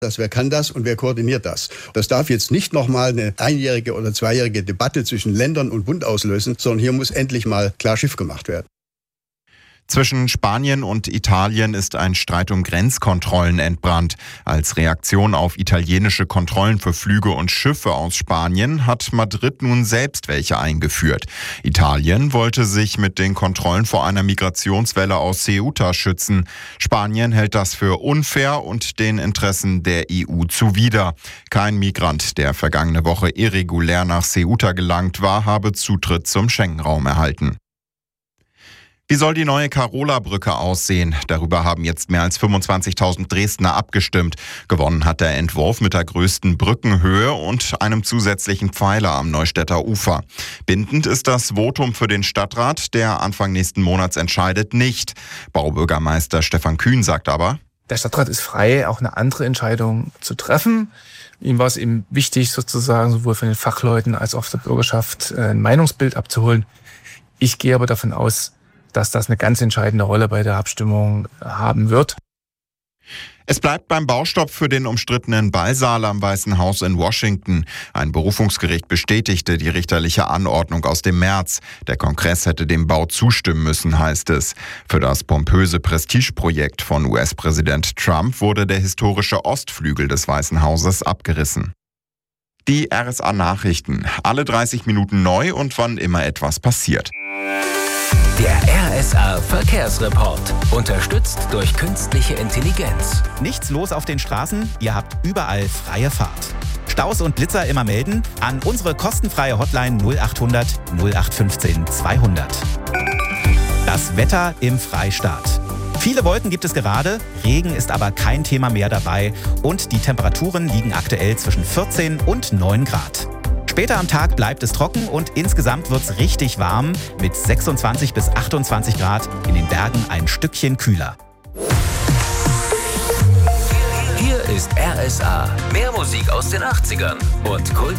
Wer kann das und wer koordiniert das? Das darf jetzt nicht nochmal eine einjährige oder zweijährige Debatte zwischen Ländern und Bund auslösen, sondern hier muss endlich mal klar Schiff gemacht werden. Zwischen Spanien und Italien ist ein Streit um Grenzkontrollen entbrannt. Als Reaktion auf italienische Kontrollen für Flüge und Schiffe aus Spanien hat Madrid nun selbst welche eingeführt. Italien wollte sich mit den Kontrollen vor einer Migrationswelle aus Ceuta schützen. Spanien hält das für unfair und den Interessen der EU zuwider. Kein Migrant, der vergangene Woche irregulär nach Ceuta gelangt war, habe Zutritt zum Schengen-Raum erhalten. Wie soll die neue Karola-Brücke aussehen? Darüber haben jetzt mehr als 25.000 Dresdner abgestimmt. Gewonnen hat der Entwurf mit der größten Brückenhöhe und einem zusätzlichen Pfeiler am Neustädter Ufer. Bindend ist das Votum für den Stadtrat, der Anfang nächsten Monats entscheidet, nicht. Baubürgermeister Stefan Kühn sagt aber: Der Stadtrat ist frei, auch eine andere Entscheidung zu treffen. Ihm war es eben wichtig, sozusagen sowohl von den Fachleuten als auch der Bürgerschaft ein Meinungsbild abzuholen. Ich gehe aber davon aus, dass das eine ganz entscheidende Rolle bei der Abstimmung haben wird. Es bleibt beim Baustopp für den umstrittenen Ballsaal am Weißen Haus in Washington. Ein Berufungsgericht bestätigte die richterliche Anordnung aus dem März. Der Kongress hätte dem Bau zustimmen müssen, heißt es. Für das pompöse Prestigeprojekt von US-Präsident Trump wurde der historische Ostflügel des Weißen Hauses abgerissen. Die RSA-Nachrichten. Alle 30 Minuten neu und wann immer etwas passiert. Der RSA-Verkehrsreport. Unterstützt durch künstliche Intelligenz. Nichts los auf den Straßen, ihr habt überall freie Fahrt. Staus und Blitzer immer melden an unsere kostenfreie Hotline 0800 0815 200. Das Wetter im Freistaat. Viele Wolken gibt es gerade, Regen ist aber kein Thema mehr dabei und die Temperaturen liegen aktuell zwischen 14 und 9 Grad. Später am Tag bleibt es trocken und insgesamt wird es richtig warm mit 26 bis 28 Grad, in den Bergen ein Stückchen kühler. Hier ist RSA. Mehr Musik aus den 80ern und Kult